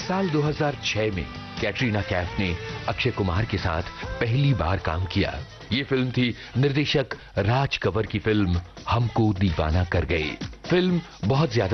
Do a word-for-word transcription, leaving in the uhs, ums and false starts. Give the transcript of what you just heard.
साल दो हज़ार छह में कैटरीना कैफ ने अक्षय कुमार के साथ पहली बार काम किया। ये फिल्म थी निर्देशक राज कंवर की फिल्म हमको दीवाना कर गए। फिल्म बहुत ज्यादा